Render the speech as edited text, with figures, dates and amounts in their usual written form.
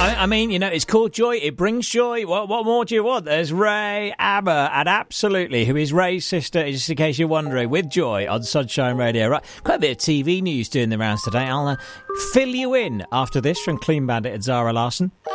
I mean, you know, it's called Joy. It brings joy. What more do you want? There's Ray Abba and Absolutely, who is Ray's sister, just in case you're wondering, with Joy on Sunshine Radio. Right, quite a bit of TV news doing the rounds today. I'll fill you in after this from Clean Bandit and Zara Larsson.